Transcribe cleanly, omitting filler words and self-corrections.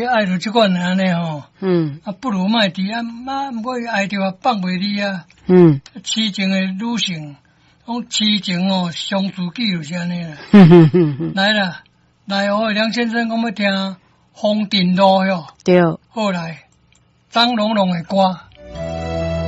爱着这款安尼吼，不如卖伫毋过爱着啊放袂离啊，痴情的女性，讲痴情哦，相思记就是安尼啦。来啦，来哦，梁先生，讲要听《风尘路》哟。 对， 好来，张龙龙的歌。